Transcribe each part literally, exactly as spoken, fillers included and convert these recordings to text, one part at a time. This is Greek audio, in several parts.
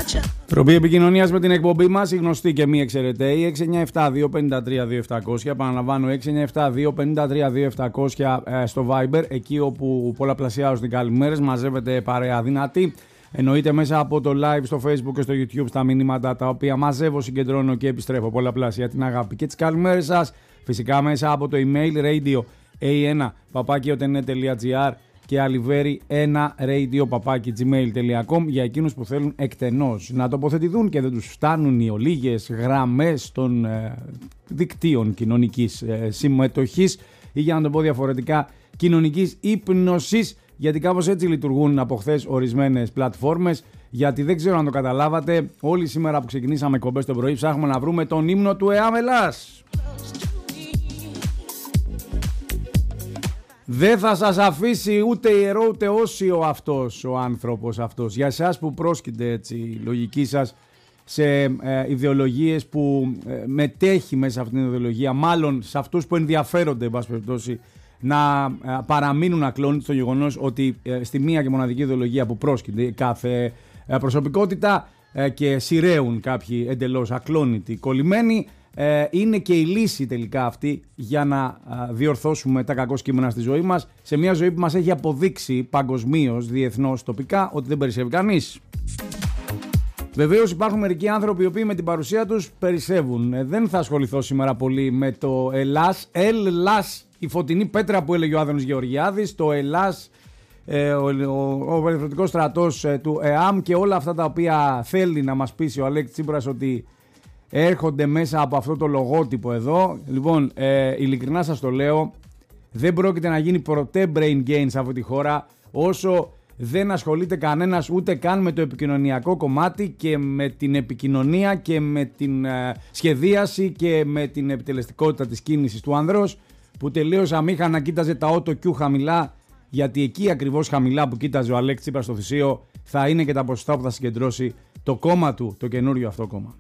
Τροπή επικοινωνίας με την εκπομπή μας, η γνωστή και μη εξαιρεταίη, έξι εννιά επτά δύο πέντε τρία δύο επτά μηδέν μηδέν. Επαναλαμβάνω, έξι εννιά επτά δύο πέντε τρία δύο επτά μηδέν μηδέν στο Viber, εκεί όπου πολλαπλασιάζουν οι καλημέρες, μαζεύεται παρέα δυνατή. Εννοείται μέσα από το live στο Facebook και στο YouTube στα μηνύματα τα οποία μαζεύω, συγκεντρώνω και επιστρέφω πολλαπλάσια την αγάπη και τις καλημέρες σας. Φυσικά μέσα από το email radio έι ένα παπάκι ο τελεία net τελεία τζι άρ και αλιβέρι ένα radio παπάκι gmail τελεία com για εκείνους που θέλουν εκτενώς να τοποθετηθούν και δεν τους φτάνουν οι ολίγες γραμμές των ε, δικτύων κοινωνικής ε, συμμετοχής ή, για να το πω διαφορετικά, κοινωνικής ύπνωσης, γιατί κάπως έτσι λειτουργούν από χθες ορισμένες πλατφόρμες. Γιατί δεν ξέρω αν το καταλάβατε, όλοι σήμερα που ξεκινήσαμε εκπομπές το πρωί ψάχνουμε να βρούμε τον ύμνο του ΕΑΜ Ελλάς. Δεν θα σας αφήσει ούτε ιερό ούτε όσιο αυτός ο άνθρωπος αυτός. Για εσάς που πρόσκειται έτσι η λογική σας σε ε, ιδεολογίες που ε, μετέχει μέσα από την ιδεολογία, μάλλον σε αυτούς που ενδιαφέρονται, εν πάση περιπτώσει, να ε, παραμείνουν ακλόνητοι στο γεγονός ότι ε, στη μία και μοναδική ιδεολογία που πρόσκειται κάθε ε, προσωπικότητα ε, και σειραίουν κάποιοι εντελώς ακλόνητοι κολλημένοι, Ε, είναι και η λύση τελικά αυτή για να α, διορθώσουμε τα κακό κείμενα στη ζωή μας, σε μια ζωή που μας έχει αποδείξει παγκοσμίως, διεθνώς, τοπικά, ότι δεν περισσεύει κανείς. Βεβαίως υπάρχουν μερικοί άνθρωποι οι οποίοι με την παρουσία τους περισσεύουν. Ε, δεν θα ασχοληθώ σήμερα πολύ με το Ελλάς, Ελλάς, η φωτεινή πέτρα που έλεγε ο Άδωνης Γεωργιάδης, το Ελλάς, ε, ο, ο, ο περιφερειακός στρατός ε, του ΕΑΜ και όλα αυτά τα οποία θέλει να μας πείσει ο Αλέξης Τσίπρας ότι έρχονται μέσα από αυτό το λογότυπο εδώ. Λοιπόν, ε, ειλικρινά σας το λέω, δεν πρόκειται να γίνει ποτέ brain gain σε αυτή τη χώρα όσο δεν ασχολείται κανένας ούτε καν με το επικοινωνιακό κομμάτι και με την επικοινωνία και με την ε, σχεδίαση και με την επιτελεστικότητα της κίνησης του άνδρος, που τελείως αμήχανα κοίταζε τα auto Q χαμηλά, γιατί εκεί ακριβώς χαμηλά που κοίταζε ο Αλέξης Τσίπρας στο θυσίο θα είναι και τα ποσοστά που θα συγκεντρώσει το κόμμα του, το καινούριο αυτό κόμμα.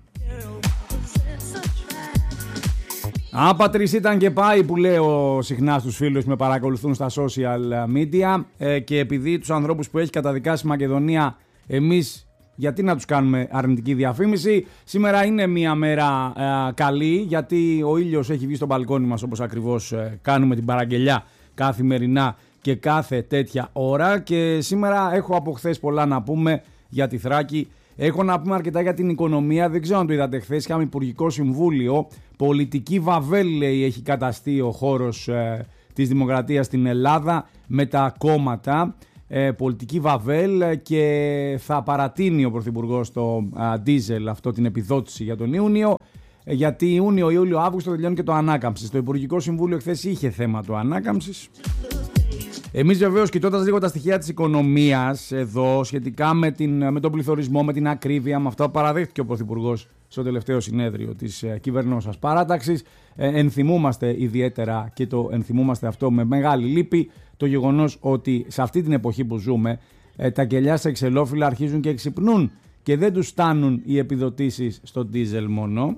Άπατρης ήταν και πάει, που λέω συχνά στους φίλους που με παρακολουθούν στα social media, ε, και επειδή τους ανθρώπους που έχει καταδικάσει η Μακεδονία, εμείς γιατί να τους κάνουμε αρνητική διαφήμιση. Σήμερα είναι μια μέρα ε, καλή, γιατί ο ήλιος έχει βγει στο μπαλκόνι μας, όπως ακριβώς ε, κάνουμε την παραγγελιά καθημερινά και κάθε τέτοια ώρα, και σήμερα έχω από χθες πολλά να πούμε για τη Θράκη. Έχω να πούμε αρκετά για την οικονομία. Δεν ξέρω αν το είδατε χθες. Είχαμε Υπουργικό Συμβούλιο. Πολιτική βαβέλ, λέει, έχει καταστεί ο χώρος ε, της δημοκρατίας στην Ελλάδα με τα κόμματα. Ε, πολιτική βαβέλ, και θα παρατείνει ο Πρωθυπουργός το ντίζελ, αυτό, την επιδότηση για τον Ιούνιο. Ε, γιατί Ιούνιο, Ιούλιο, Αύγουστο τελειώνει και το ανάκαμψης. Το Υπουργικό Συμβούλιο χθες είχε θέμα το ανάκαμψης. Εμείς βεβαίως, κοιτώντας λίγο τα στοιχεία της οικονομίας εδώ σχετικά με, την, με τον πληθωρισμό, με την ακρίβεια, με αυτά που παραδέχτηκε ο Πρωθυπουργός στο τελευταίο συνέδριο της ε, κυβερνώσας παράταξης, ε, ενθυμούμαστε ιδιαίτερα, και το ενθυμούμαστε αυτό με μεγάλη λύπη, το γεγονός ότι σε αυτή την εποχή που ζούμε ε, τα κελιά σε ξελόφυλλα αρχίζουν και ξυπνούν και δεν τους φτάνουν οι επιδοτήσεις στο ντίζελ μόνο.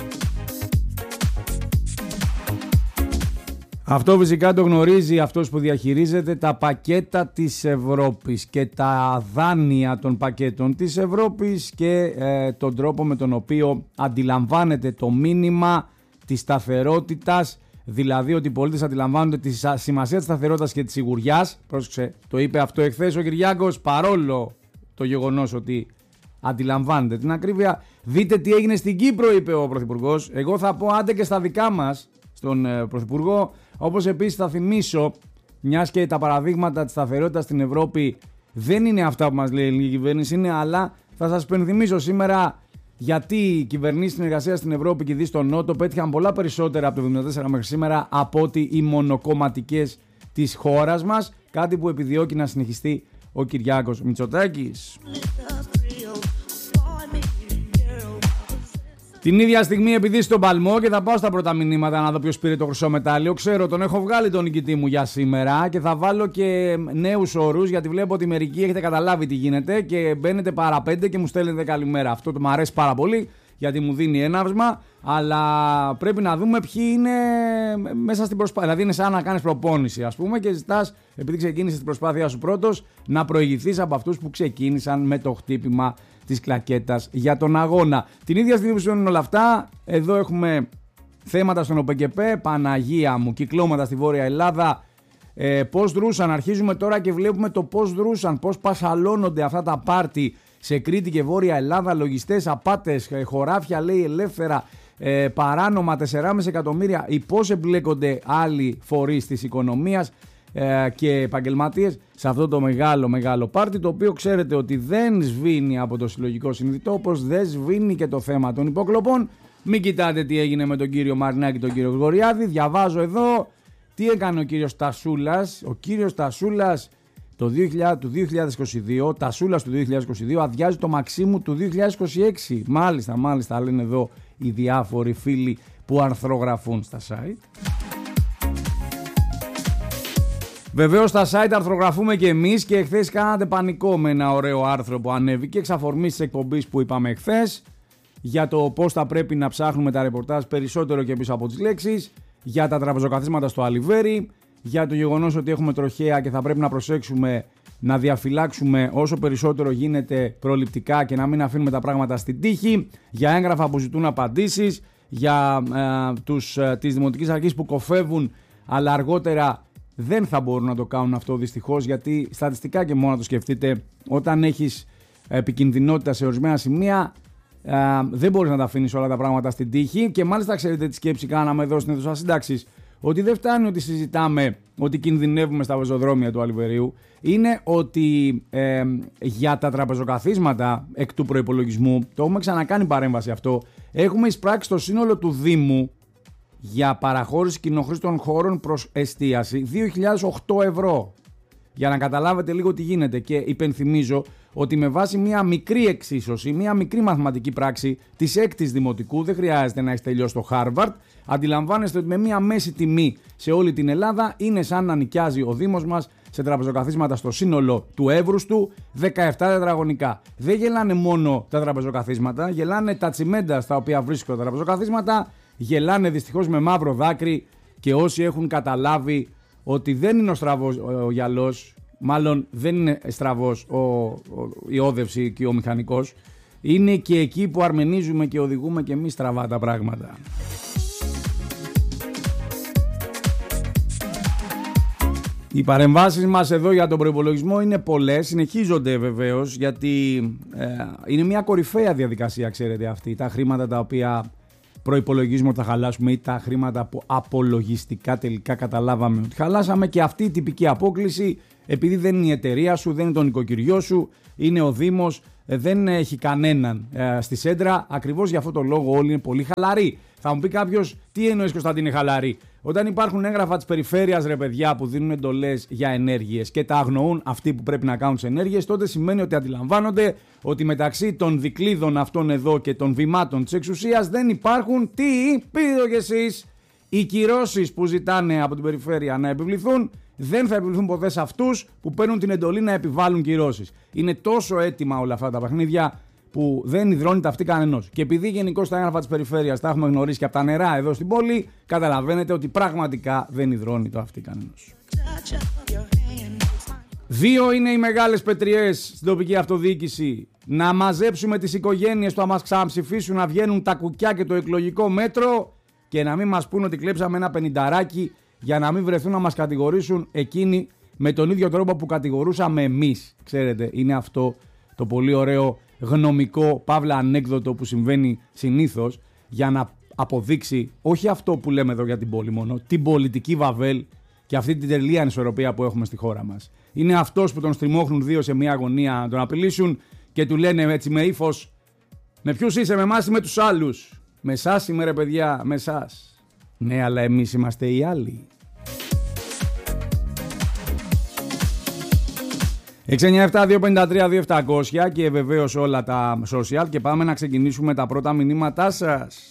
Αυτό φυσικά το γνωρίζει αυτός που διαχειρίζεται τα πακέτα της Ευρώπης και τα δάνεια των πακέτων της Ευρώπης και ε, τον τρόπο με τον οποίο αντιλαμβάνεται το μήνυμα της σταθερότητας, δηλαδή ότι οι πολίτες αντιλαμβάνονται τη σημασία της σταθερότητας και της σιγουριάς. Πρόσεξε, το είπε αυτό εχθές ο Κυριάκος, παρόλο το γεγονός ότι αντιλαμβάνεται την ακρίβεια. Δείτε τι έγινε στην Κύπρο, είπε ο Πρωθυπουργός. Εγώ θα πω άντε και στα δικά μας, στον ε, Πρωθυπουργό. Όπως επίσης θα θυμίσω, μιας και τα παραδείγματα της σταθερότητας στην Ευρώπη δεν είναι αυτά που μας λέει η ελληνική κυβέρνηση, είναι, αλλά θα σας πενθυμίσω σήμερα γιατί οι κυβερνήσεις συνεργασίας στην Ευρώπη και δι στον Νότο πέτυχαν πολλά περισσότερα από το εβδομήντα τέσσερα μέχρι σήμερα από ότι οι μονοκομματικές της χώρας μας, κάτι που επιδιώκει να συνεχιστεί ο Κυριάκος Μητσοτάκης. Την ίδια στιγμή, επειδή στον παλμό, και θα πάω στα πρώτα μηνύματα να δω ποιος πήρε το χρυσό μετάλλιο. Ξέρω, τον έχω βγάλει τον νικητή μου για σήμερα και θα βάλω και νέους όρους, γιατί βλέπω ότι μερικοί έχετε καταλάβει τι γίνεται και μπαίνετε παραπέντε και μου στέλνετε καλημέρα. Αυτό το μου αρέσει πάρα πολύ, γιατί μου δίνει έναυσμα, αλλά πρέπει να δούμε ποιοι είναι μέσα στην προσπάθεια. Δηλαδή είναι σαν να κάνεις προπόνηση, ας πούμε, και ζητάς, επειδή ξεκίνησες την προσπάθεια σου πρώτος, να προηγηθείς από αυτούς που ξεκίνησαν με το χτύπημα της κλακέτας για τον αγώνα. Την ίδια στιγμή που συμβαίνουν όλα αυτά, εδώ έχουμε θέματα στον ΟΠΕΚΕΠΕ, Παναγία μου, κυκλώματα στη Βόρεια Ελλάδα. Ε, πώς δρούσαν, αρχίζουμε τώρα και βλέπουμε το πώς δρούσαν, πώς πασαλώνονται αυτά τα πάρτι σε Κρήτη και Βόρεια Ελλάδα, λογιστές, απάτες, χωράφια λέει ελεύθερα, ε, παράνομα τέσσερα κόμμα πέντε εκατομμύρια, ή πώς εμπλέκονται άλλοι φορείς της οικονομίας ε, και επαγγελματίες σε αυτό το μεγάλο μεγάλο πάρτι, το οποίο ξέρετε ότι δεν σβήνει από το συλλογικό συνειδητό, όπως δεν σβήνει και το θέμα των υποκλοπών. Μην κοιτάτε τι έγινε με τον κύριο Μαρινάκη και τον κύριο Γρηγοριάδη, διαβάζω εδώ τι έκανε ο κύριος Τασούλας. Ο κύριος Τασούλας το δύο χιλιάδες είκοσι δύο, Τασούλας του δύο χιλιάδες είκοσι δύο αδειάζει το Μαξίμου του δύο χιλιάδες είκοσι έξι. Μάλιστα, μάλιστα, λένε εδώ οι διάφοροι φίλοι που αρθρογραφούν στα site. Βεβαίως στα site αρθρογραφούμε και εμείς, και εχθές κάνατε πανικό με ένα ωραίο άρθρο που ανέβηκε εξ αφορμής της εκπομπής που είπαμε εχθές, για το πώς θα πρέπει να ψάχνουμε τα ρεπορτάζ περισσότερο και πίσω από τις λέξεις, για τα τραπεζοκαθίσματα στο Αλιβέρι, για το γεγονός ότι έχουμε τροχαία και θα πρέπει να προσέξουμε να διαφυλάξουμε όσο περισσότερο γίνεται προληπτικά και να μην αφήνουμε τα πράγματα στην τύχη, για έγγραφα που ζητούν απαντήσεις, για ε, τους, ε, τις δημοτικές αρχές που κοφεύουν, αλλά αργότερα δεν θα μπορούν να το κάνουν αυτό δυστυχώς, γιατί στατιστικά και μόνο το σκεφτείτε, όταν έχεις επικινδυνότητα σε ορισμένα σημεία, ε, δεν μπορείς να τα αφήνεις όλα τα πράγματα στην τύχη. Και μάλιστα ξέρετε τι σκέψη κάναμε εδώ στην αίθουσα σύνταξης, ότι δεν φτάνει ότι συζητάμε ότι κινδυνεύουμε στα πεζοδρόμια του Αλιβερίου, είναι ότι ε, για τα τραπεζοκαθίσματα εκ του προϋπολογισμού, το έχουμε ξανακάνει παρέμβαση αυτό, έχουμε εισπράξει το σύνολο του Δήμου για παραχώρηση κοινοχρήστων χώρων προς εστίαση δύο χιλιάδες οκτώ ευρώ. Για να καταλάβετε λίγο τι γίνεται, και υπενθυμίζω ότι με βάση μια μικρή εξίσωση, μια μικρή μαθηματική πράξη της έκτης δημοτικού, δεν χρειάζεται να έχει τελειώσει το Harvard, αντιλαμβάνεστε ότι με μια μέση τιμή σε όλη την Ελλάδα είναι σαν να νοικιάζει ο Δήμος μας σε τραπεζοκαθίσματα στο σύνολο του εύρους του δεκαεπτά τετραγωνικά. Δεν γελάνε μόνο τα τραπεζοκαθίσματα, γελάνε τα τσιμέντα στα οποία βρίσκονται τα τραπεζοκαθίσματα, γελάνε δυστυχώς με μαύρο δάκρυ και όσοι έχουν καταλάβει ότι δεν είναι ο στραβός ο γυαλός, μάλλον δεν είναι στραβός ο, ο, η όδευση και ο μηχανικός, είναι και εκεί που αρμενίζουμε και οδηγούμε και εμείς στραβά τα πράγματα. Οι παρεμβάσεις μας εδώ για τον προϋπολογισμό είναι πολλές, συνεχίζονται βεβαίως, γιατί ε, είναι μια κορυφαία διαδικασία, ξέρετε, αυτή. Τα χρήματα τα οποία προϋπολογίζουμε ότι θα χαλάσουμε ή τα χρήματα που απολογιστικά τελικά καταλάβαμε ότι χαλάσαμε, και αυτή η τυπική απόκληση, επειδή δεν είναι η εταιρεία σου, δεν είναι το νοικοκυριό σου, είναι ο Δήμος, δεν έχει κανέναν ε, στη σέντρα, ακριβώς για αυτό το λόγο όλοι είναι πολύ χαλαροί. Θα μου πει κάποιος, τι εννοείς Κωνσταντίνε χαλαροί? Όταν υπάρχουν έγγραφα της περιφέρειας, ρε παιδιά, που δίνουν εντολές για ενέργειες και τα αγνοούν αυτοί που πρέπει να κάνουν τις ενέργειες, τότε σημαίνει ότι αντιλαμβάνονται ότι μεταξύ των δικλείδων αυτών εδώ και των βημάτων της εξουσίας δεν υπάρχουν, τι, πείτε το κι εσείς, οι κυρώσεις που ζητάνε από την περιφέρεια να επιβληθούν δεν θα επιβληθούν ποτέ σε αυτούς που παίρνουν την εντολή να επιβάλλουν κυρώσεις. Είναι τόσο έτοιμα όλα αυτά τα παιχνίδια που δεν υδρώνει ταυτή κανενός. Και επειδή γενικώς τα έγγραφα της περιφέρειας τα έχουμε γνωρίσει και από τα νερά εδώ στην πόλη, καταλαβαίνετε ότι πραγματικά δεν υδρώνει το αυτή κανενός. Δύο είναι οι μεγάλες πετριές στην τοπική αυτοδιοίκηση. Να μαζέψουμε τις οικογένειες που θα μας ξαναψηφίσουν, να βγαίνουν τα κουκιά και το εκλογικό μέτρο, και να μην μας πούν ότι κλέψαμε ένα πενηνταράκι για να μην βρεθούν να μας κατηγορήσουν εκείνοι με τον ίδιο τρόπο που κατηγορούσαμε εμείς. Ξέρετε, είναι αυτό το πολύ ωραίο γνωμικό παύλα ανέκδοτο που συμβαίνει συνήθως για να αποδείξει όχι αυτό που λέμε εδώ για την πόλη μόνο, την πολιτική βαβέλ και αυτή την τελεία ανισορροπία που έχουμε στη χώρα μας. Είναι αυτός που τον στριμώχνουν δύο σε μια αγωνία να τον απειλήσουν και του λένε έτσι με ύφος, με ποιους είσαι, με εμάς ή με τους άλλους? Με εσάς είμαι ρε παιδιά, με εσάς. Ναι, αλλά εμείς είμαστε οι άλλοι. έξι εννιά επτά δύο πέντε τρία δύο επτακόσια και βεβαίως όλα τα social, και πάμε να ξεκινήσουμε τα πρώτα μηνύματά σας.